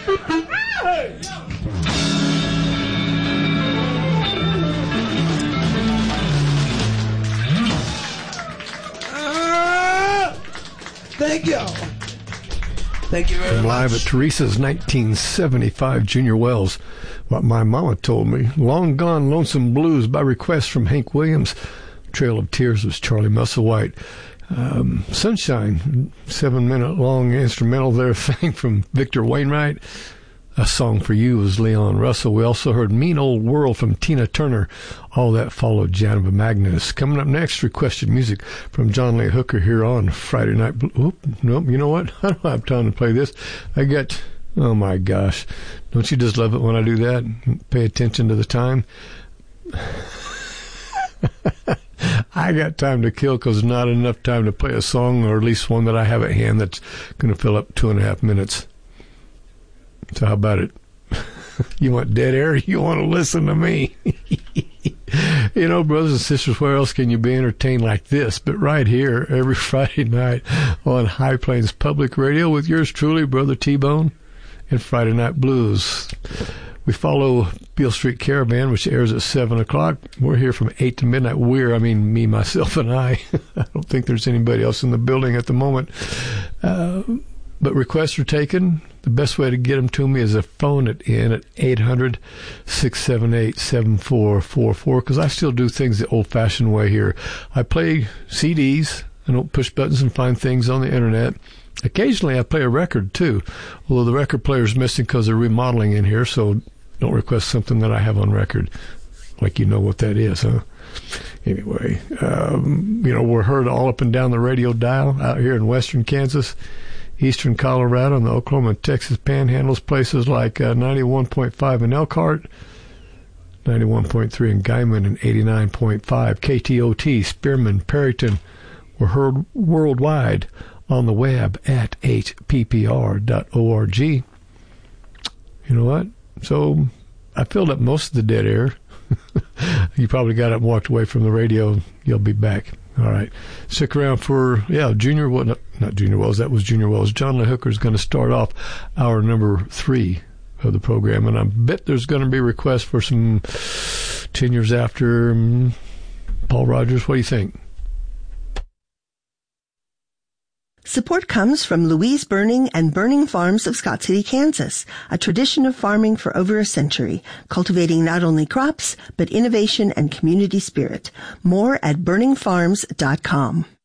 Thank you. Thank you very much. Live at Teresa's 1975 Junior Wells. What my mama told me. Long Gone Lonesome Blues by request from Hank Williams. Trail of Tears was Charlie Musselwhite. Sunshine, 7-minute long instrumental there thing from Victor Wainwright. A Song for You was Leon Russell. We also heard Mean Old World from Tina Turner. All that followed Janova Magnus. Coming up next, requested music from John Lee Hooker here on Friday Night Blue. Oop, nope, you know what? I don't have time to play this. I got, oh my gosh. Don't you just love it when I do that? Pay attention to the time. I got time to kill because not enough time to play a song, or at least one that I have at hand that's going to fill up 2.5 minutes. So how about it? You want dead air? You want to listen to me? You know, brothers and sisters, where else can you be entertained like this? But right here, every Friday night on High Plains Public Radio with yours truly, Brother T-Bone, and Friday Night Blues. We follow Beale Street Caravan, which airs at 7 o'clock. We're here from 8 to midnight. I mean me, myself, and I. I don't think there's anybody else in the building at the moment. But requests are taken. The best way to get them to me is a phone at 800-678-7444, because I still do things the old-fashioned way here. I play CDs. I don't push buttons and find things on the Internet. Occasionally I play a record, too, although the record player's missing because they're remodeling in here, so don't request something that I have on record. Like you know what that is, huh? Anyway, we're heard all up and down the radio dial out here in western Kansas, eastern Colorado, and the Oklahoma and Texas panhandles, places like 91.5 in Elkhart, 91.3 in Guyman, and 89.5 KTOT, Spearman, Perryton. We're heard worldwide on the web at hppr.org. You know what? So I filled up most of the dead air. You probably got up and walked away from the radio. You'll be back. All right. Stick around for, Junior, not Junior Wells, that was Junior Wells. John Lee Hooker is going to start off hour number 3 of the program, and I bet there's going to be requests for some 10 years after Paul Rogers. What do you think? Support comes from Louise Burning and Burning Farms of Scott City, Kansas, a tradition of farming for over a century, cultivating not only crops, but innovation and community spirit. More at burningfarms.com.